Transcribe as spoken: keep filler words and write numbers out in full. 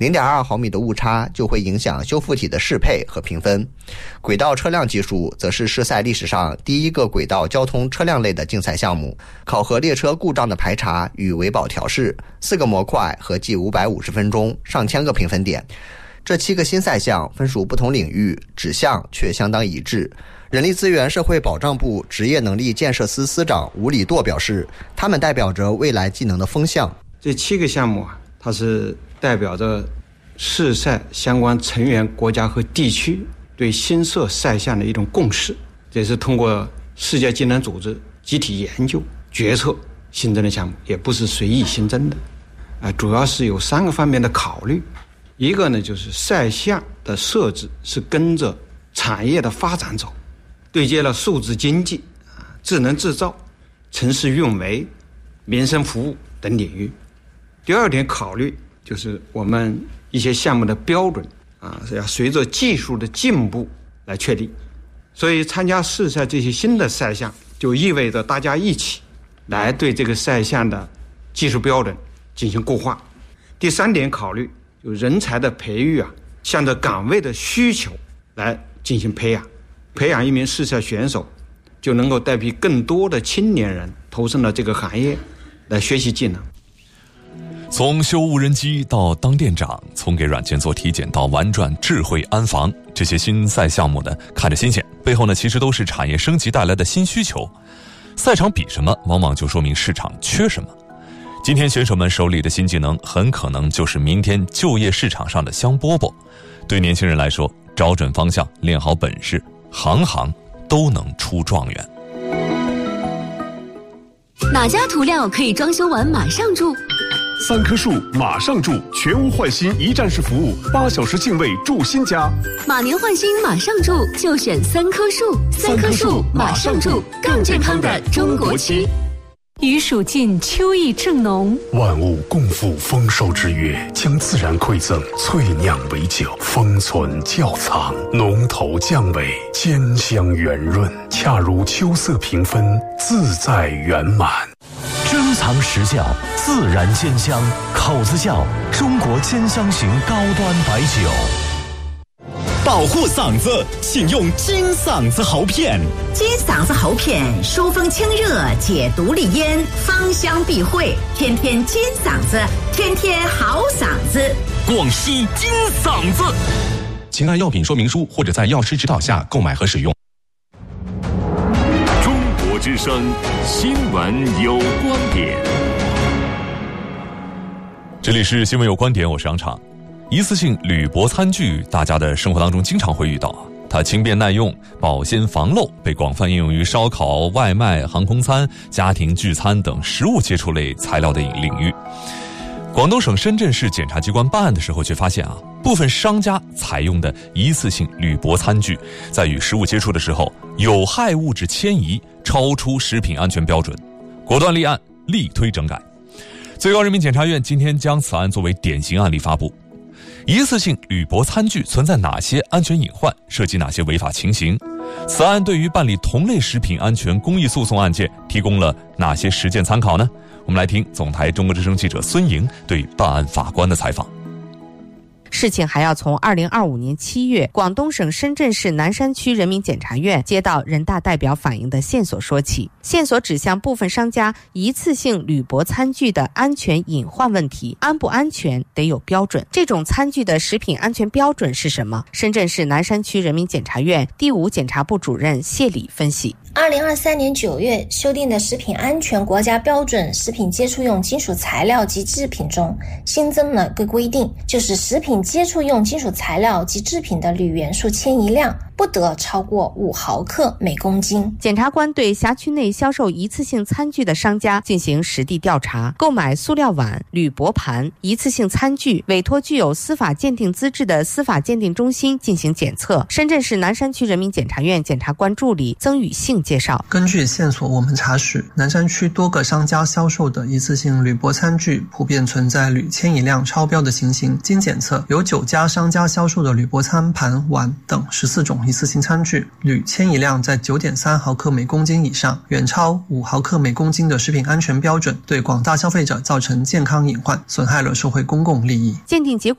零点二毫米的误差就会影响修复体的适配和评分。轨道车辆技术则是试赛历史上第一个轨道交通车辆类的竞赛项目，考核列车故障的排查与维保调试，四个模块合计五百五十分钟，上千个评分点。这七个新赛项分属不同领域，指向却相当一致。人力资源社会保障部职业能力建设司司长吴礼舵表示，他们代表着未来技能的风向。 这七个项目啊，它是代表着试赛相关成员国家和地区对新设赛项的一种共识，这是通过世界技能组织集体研究决策新增的项目，也不是随意新增的。啊，主要是有三个方面的考虑。一个呢，就是赛项的设置是跟着产业的发展走，对接了数字经济、智能制造、城市运维、民生服务等领域。第二点考虑就是我们一些项目的标准啊，是要随着技术的进步来确定。所以参加试赛这些新的赛项，就意味着大家一起来对这个赛项的技术标准进行固化。第三点考虑就人才的培育啊，向着岗位的需求来进行培养，培养一名试赛选手，就能够带批更多的青年人投身了这个行业来学习技能。 从修无人机到当店长，从给软件做体检到玩转智慧安防，这些新赛项目呢，看着新鲜，背后呢其实都是产业升级带来的新需求。赛场比什么，往往就说明市场缺什么。今天选手们手里的新技能，很可能就是明天就业市场上的香饽饽。对年轻人来说，找准方向，练好本事，行行都能出状元。 哪家涂料可以装修完马上住？ 三棵树马上住，全屋换新一站式服务，八小时净位住新家。 马年换新马上住，就选三棵树。三棵树马上住，更健康的中国漆。 余暑尽，秋意正浓， 万物共赴丰收之月，将自然馈赠萃酿为酒，封存窖藏，浓头降尾，坚香圆润，恰如秋色平分，自在圆满。 珍藏实窖，自然兼香，口子窖中国兼香型高端白酒。 保护嗓子，请用金嗓子喉片。 金嗓子喉片疏风清热，解毒利咽，芳香避秽，天天金嗓子，天天好嗓子。 广西金嗓子。请按药品说明书或者在药师指导下购买和使用。 中国之声，新闻有观点。 这里是新闻有观点，我是杨畅。一次性铝箔餐具，大家的生活当中经常会遇到，它轻便耐用，保鲜防漏，被广泛应用于烧烤、外卖、航空餐、家庭聚餐等食物接触类材料的领域。广东省深圳市检察机关办案的时候，却发现啊，部分商家采用的一次性铝箔餐具，在与食物接触的时候，有害物质迁移超出食品安全标准，果断立案，力推整改。最高人民检察院今天将此案作为典型案例发布。一次性铝箔餐具存在哪些安全隐患，涉及哪些违法情形？此案对于办理同类食品安全公益诉讼案件提供了哪些实践参考呢？我们来听总台中国之声记者孙莹对办案法官的采访。 事情还要从二零二五年七月，广东省深圳市南山区人民检察院接到人大代表反映的线索说起。线索指向部分商家一次性铝箔餐具的安全隐患问题，安不安全得有标准。这种餐具的食品安全标准是什么？深圳市南山区人民检察院第五检察部主任谢礼分析。 二零二三年九月修订的食品安全国家标准食品接触用金属材料及制品中新增了个规定，就是食品接触用金属材料及制品的铝元素迁移量不得超过五毫克每公斤。 检察官对辖区内销售一次性餐具的商家进行实地调查，购买塑料碗、铝箔盘、一次性餐具，委托具有司法鉴定资质的司法鉴定中心进行检测。深圳市南山区人民检察院检察官助理曾宇信介绍， 根据线索，我们查实南山区多个商家销售的一次性铝箔餐具普遍存在铝迁移量超标的情形。经检测，有九家商家销售的铝箔餐盘、碗等十四种一次性餐具，铝迁移量在 九点三毫克每公斤以上，远超五毫克每公斤的食品安全标准，对广大消费者造成健康隐患，损害了社会公共利益。 鉴定结果